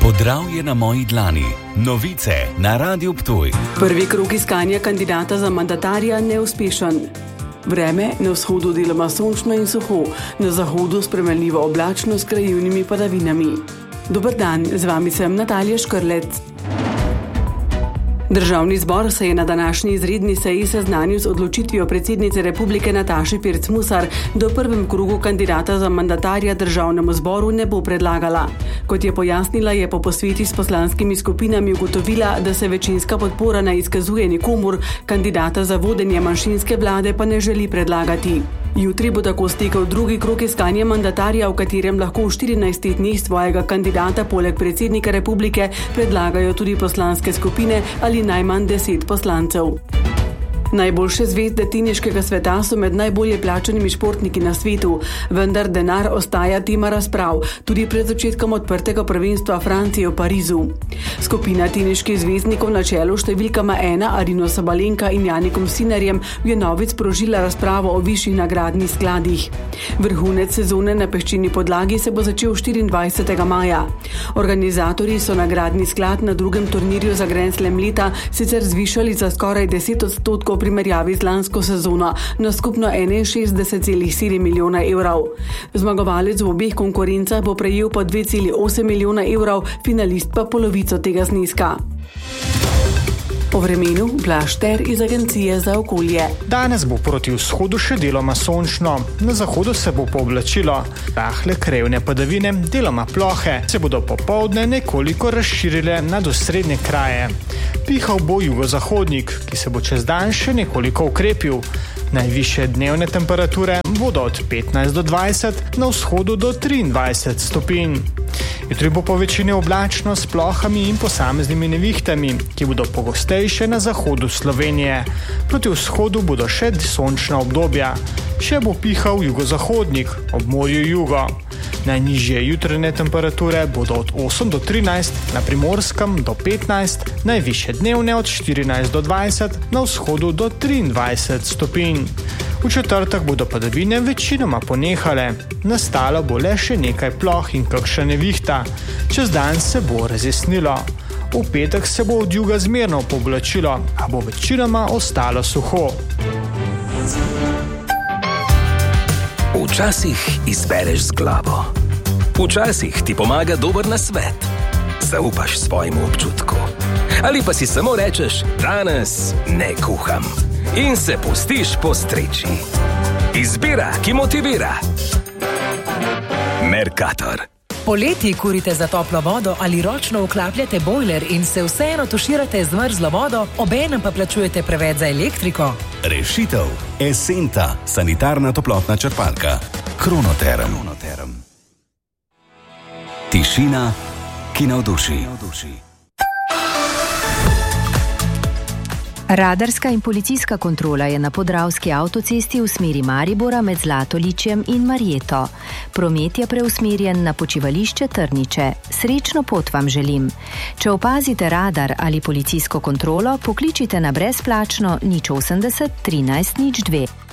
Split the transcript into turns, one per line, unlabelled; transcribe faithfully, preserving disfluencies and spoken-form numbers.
Podravje na moji dlani. Novice na Radiu Ptuj.
Prvi krog iskanja kandidata za mandatarja neuspešen. Vreme na vzhodu deloma sončno in suho, na zahodu spremenljivo oblačno s krajevnimi padavinami. Dober dan, z vami sem Natalija Škrlec. Državni zbor se je na današnji izredni seji seznanil z odločitvijo predsednice Republike Nataše Pirc Musar, da v prvem krogu kandidata za mandatarja državnemu zboru ne bo predlagala. Kot je pojasnila, je po posveti s poslanskimi skupinami ugotovila, da se večinska podpora ne izkazuje nikomur, kandidata za vodenje manjšinske vlade pa ne želi predlagati. Jutri bo tako stekel drugi krog iskanja mandatarja, v katerem lahko v štirinajstih dneh svojega kandidata poleg predsednika republike predlagajo tudi poslanske skupine ali najmanj deset poslancev. Najboljše zvezde teniškega sveta so med najbolje plačanimi športniki na svetu, vendar denar ostaja tema razprav, tudi pred začetkom odprtega prvenstva Francije v Parizu. Skupina teniških zvezdnikov na čelu številkama ena Arino Sabalenka in Janikom Sinnerjem je novic sprožila razpravo o višjih nagradnih skladih. Vrhunec sezone na peščeni podlagi se bo začel štiriindvajsetega maja. Organizatorji so nagradni sklad na drugem turnirju za Grand Slam leta sicer zvišali za skoraj deset odstotkov v primerjavi z lansko sezono na skupno enainšestdeset celih sedem milijona evrov. Zmagovalec v obeh konkurencah bo prejel po dve celih osem milijona evrov, finalist pa polovico tega zneska. O vremenu Blaž Ter iz Agencije za okolje.
Danes bo proti vzhodu še deloma sončno, na zahodu se bo pooblačilo. Rahle krajevne padavine, deloma plohe, se bodo popoldne nekoliko razširile nad osrednje kraje. Pihal bo jugozahodnik, ki se bo čez dan še nekoliko ukrepil. Najvišje dnevne temperature bodo od petnajst do dvajset, na vzhodu do triindvajset stopinj. Jutri bo po večini oblačno s plohami in posameznimi nevihtami, ki bodo pogostejše na zahodu Slovenije. Proti vzhodu bodo še sončna obdobja. Še bo pihal jugozahodnik, ob morju jugo. Najnižje jutranje temperature bodo od osem do trinajst, na Primorskem do petnajst, najvišje dnevne od štirinajst do dvajset, na vzhodu do triindvajset stopinj. V četrtek bodo padavine večinoma ponehale, nastalo bo le še nekaj ploh in kakšna nevihta. Čez dan se bo razjasnilo. V petek se bo od juga zmerno pooblačilo, a bo večinoma ostalo suho.
Včasih izbereš z glavo. Včasih ti pomaga dober nasvet. Zaupaš svojemu občutku. Ali pa si samo rečeš, danes ne kuham. In se pustiš postreči. Izbira, ki motivira. Mercator.
Poleti kurite za toplo vodo ali ročno vklapljate bojler in se vseeno tuširate z mrzlo vodo, obenem pa plačujete preveč za elektriko?
Rešitev. Esenta, sanitarna toplotna črpalka. Kronoterm. Tišina, ki navduši.
Radarska in policijska kontrola je na podravski avtocesti v smeri Maribora med Zlatoličjem in Marjeto. Promet je preusmerjen na počivališče Trniče. Srečno pot vam želim. Če opazite radar ali policijsko kontrolo, pokličite na brezplačno nič osemdeset trinajst nič dve.